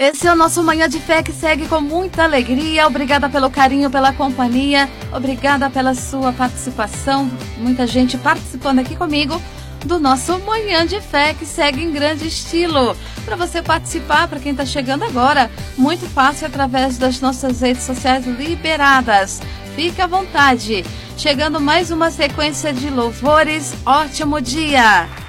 Esse é o nosso Manhã de Fé que segue com muita alegria. Obrigada pelo carinho, pela companhia. Obrigada pela sua participação. Muita gente participando aqui comigo do nosso Manhã de Fé que segue em grande estilo. Para você participar, para quem está chegando agora, muito fácil através das nossas redes sociais liberadas. Fique à vontade. Chegando mais uma sequência de louvores. Ótimo dia!